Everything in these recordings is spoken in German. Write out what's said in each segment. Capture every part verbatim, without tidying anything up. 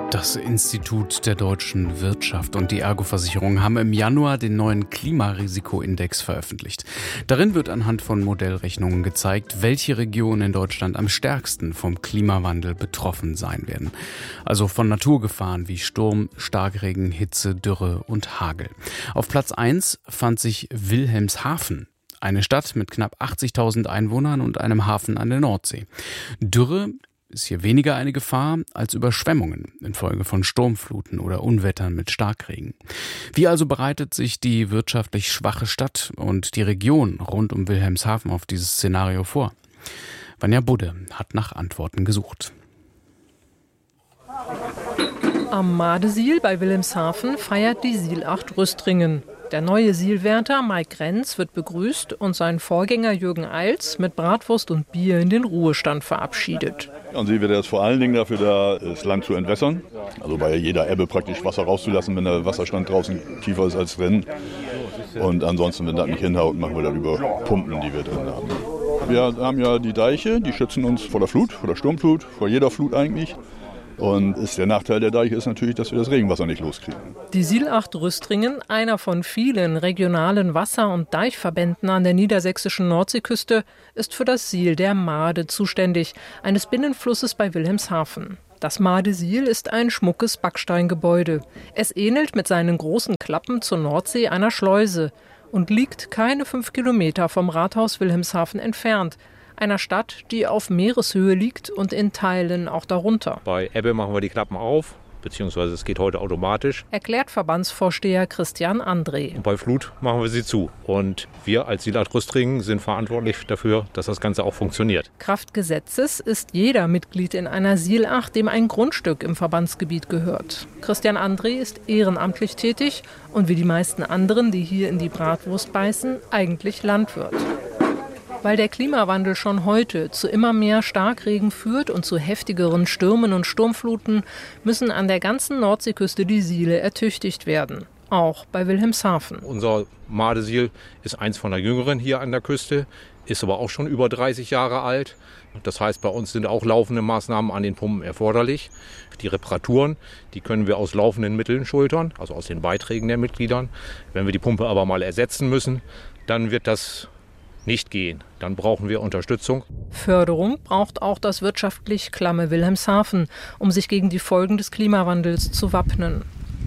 Das Institut der deutschen Wirtschaft und die Ergo-Versicherung haben im Januar den neuen Klimarisikoindex veröffentlicht. Darin wird anhand von Modellrechnungen gezeigt, welche Regionen in Deutschland am stärksten vom Klimawandel betroffen sein werden. Also von Naturgefahren wie Sturm, Starkregen, Hitze, Dürre und Hagel. Auf Platz eins fand sich Wilhelmshaven. Eine Stadt mit knapp achtzigtausend Einwohnern und einem Hafen an der Nordsee. Dürre ist hier weniger eine Gefahr als Überschwemmungen infolge von Sturmfluten oder Unwettern mit Starkregen. Wie also bereitet sich die wirtschaftlich schwache Stadt und die Region rund um Wilhelmshaven auf dieses Szenario vor? Vanja Budde hat nach Antworten gesucht. Am Madesiel bei Wilhelmshaven feiert die Sielacht Rüstringen. Der neue Sielwärter Mike Renz wird begrüßt und sein Vorgänger Jürgen Eils mit Bratwurst und Bier in den Ruhestand verabschiedet. Und sie wird jetzt vor allen Dingen dafür da, das Land zu entwässern. Also bei jeder Ebbe praktisch Wasser rauszulassen, wenn der Wasserstand draußen tiefer ist als drin. Und ansonsten, wenn das nicht hinhaut, machen wir das über Pumpen, die wir drin haben. Wir haben ja die Deiche, die schützen uns vor der Flut, vor der Sturmflut, vor jeder Flut eigentlich. Und ist der Nachteil der Deiche ist natürlich, dass wir das Regenwasser nicht loskriegen. Die Sielacht Rüstringen, einer von vielen regionalen Wasser- und Deichverbänden an der niedersächsischen Nordseeküste, ist für das Siel der Made zuständig, eines Binnenflusses bei Wilhelmshaven. Das Madesiel ist ein schmuckes Backsteingebäude. Es ähnelt mit seinen großen Klappen zur Nordsee einer Schleuse und liegt keine fünf Kilometer vom Rathaus Wilhelmshaven entfernt. Einer Stadt, die auf Meereshöhe liegt und in Teilen auch darunter. Bei Ebbe machen wir die Klappen auf, beziehungsweise es geht heute automatisch. Erklärt Verbandsvorsteher Christian André. Und bei Flut machen wir sie zu. Und wir als Sielacht Rüstringen sind verantwortlich dafür, dass das Ganze auch funktioniert. Kraft Gesetzes ist jeder Mitglied in einer Sielacht, dem ein Grundstück im Verbandsgebiet gehört. Christian André ist ehrenamtlich tätig und wie die meisten anderen, die hier in die Bratwurst beißen, eigentlich Landwirt. Weil der Klimawandel schon heute zu immer mehr Starkregen führt und zu heftigeren Stürmen und Sturmfluten, müssen an der ganzen Nordseeküste die Siele ertüchtigt werden. Auch bei Wilhelmshaven. Unser Madesiel ist eins von der Jüngeren hier an der Küste, ist aber auch schon über dreißig Jahre alt. Das heißt, bei uns sind auch laufende Maßnahmen an den Pumpen erforderlich. Die Reparaturen, die können wir aus laufenden Mitteln schultern, also aus den Beiträgen der Mitgliedern. Wenn wir die Pumpe aber mal ersetzen müssen, dann wird das nicht gehen. Dann brauchen wir Unterstützung. Förderung braucht auch das wirtschaftlich klamme Wilhelmshaven, um sich gegen die Folgen des Klimawandels zu wappnen.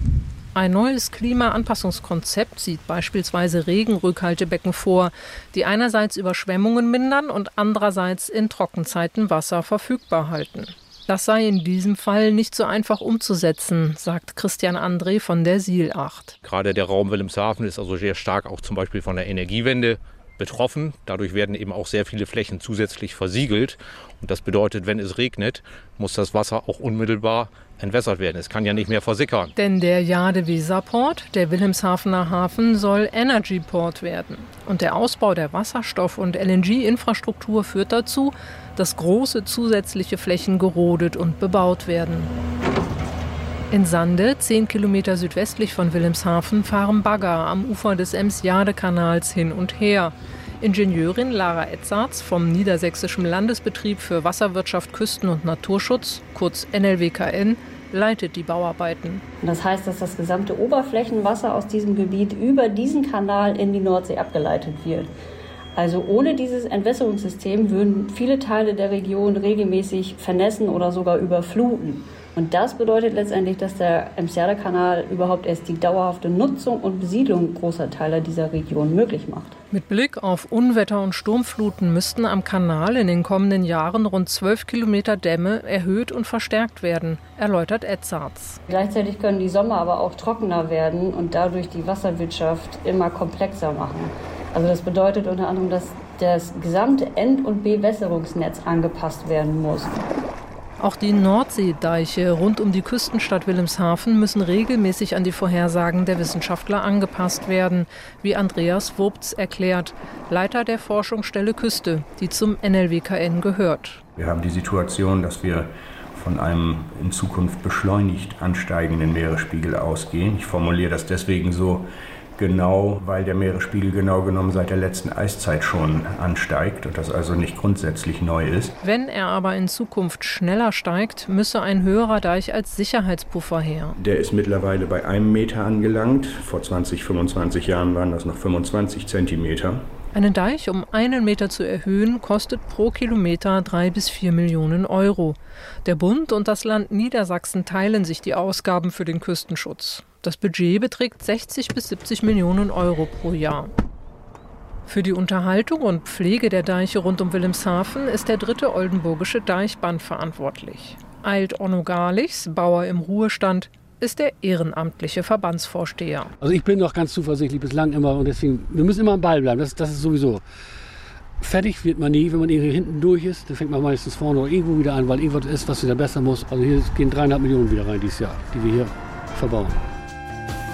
Ein neues Klimaanpassungskonzept sieht beispielsweise Regenrückhaltebecken vor, die einerseits Überschwemmungen mindern und andererseits in Trockenzeiten Wasser verfügbar halten. Das sei in diesem Fall nicht so einfach umzusetzen, sagt Christian André von der Sielacht. Gerade der Raum Wilhelmshaven ist also sehr stark auch zum Beispiel von der Energiewende betroffen. Dadurch werden eben auch sehr viele Flächen zusätzlich versiegelt. Und das bedeutet, wenn es regnet, muss das Wasser auch unmittelbar entwässert werden. Es kann ja nicht mehr versickern. Denn der Jade-Weser-Port, der Wilhelmshavener Hafen, soll Energy-Port werden. Und der Ausbau der Wasserstoff- und L N G-Infrastruktur führt dazu, dass große zusätzliche Flächen gerodet und bebaut werden. In Sande, zehn Kilometer südwestlich von Wilhelmshaven, fahren Bagger am Ufer des Ems-Jade-Kanals hin und her. Ingenieurin Lara Edzards vom Niedersächsischen Landesbetrieb für Wasserwirtschaft, Küsten- und Naturschutz, kurz N L W K N, leitet die Bauarbeiten. Das heißt, dass das gesamte Oberflächenwasser aus diesem Gebiet über diesen Kanal in die Nordsee abgeleitet wird. Also ohne dieses Entwässerungssystem würden viele Teile der Region regelmäßig vernässen oder sogar überfluten. Und das bedeutet letztendlich, dass der Ems-Jade-Kanal überhaupt erst die dauerhafte Nutzung und Besiedlung großer Teile dieser Region möglich macht. Mit Blick auf Unwetter und Sturmfluten müssten am Kanal in den kommenden Jahren rund zwölf Kilometer Dämme erhöht und verstärkt werden, erläutert Edzards. Gleichzeitig können die Sommer aber auch trockener werden und dadurch die Wasserwirtschaft immer komplexer machen. Also das bedeutet unter anderem, dass das gesamte End- und Bewässerungsnetz angepasst werden muss. Auch die Nordseedeiche rund um die Küstenstadt Wilhelmshaven müssen regelmäßig an die Vorhersagen der Wissenschaftler angepasst werden, wie Andreas Wobz erklärt, Leiter der Forschungsstelle Küste, die zum N L W K N gehört. Wir haben die Situation, dass wir von einem in Zukunft beschleunigt ansteigenden Meeresspiegel ausgehen. Ich formuliere das deswegen so, genau, weil der Meeresspiegel genau genommen seit der letzten Eiszeit schon ansteigt und das also nicht grundsätzlich neu ist. Wenn er aber in Zukunft schneller steigt, müsse ein höherer Deich als Sicherheitspuffer her. Der ist mittlerweile bei einem Meter angelangt. Vor zwanzig, fünfundzwanzig Jahren waren das noch fünfundzwanzig Zentimeter. Einen Deich um einen Meter zu erhöhen, kostet pro Kilometer drei bis vier Millionen Euro. Der Bund und das Land Niedersachsen teilen sich die Ausgaben für den Küstenschutz. Das Budget beträgt sechzig bis siebzig Millionen Euro pro Jahr. Für die Unterhaltung und Pflege der Deiche rund um Wilhelmshaven ist der dritte oldenburgische Deichband verantwortlich. Eilt Onno Garlichs, Bauer im Ruhestand, ist der ehrenamtliche Verbandsvorsteher. Also ich bin noch ganz zuversichtlich bislang immer und deswegen, wir müssen immer am Ball bleiben, das, das ist sowieso. Fertig wird man nie, wenn man irgendwie hinten durch ist, dann fängt man meistens vorne oder irgendwo wieder an, weil irgendwas ist, was wieder besser muss. Also hier gehen dreieinhalb Millionen wieder rein dieses Jahr, die wir hier verbauen.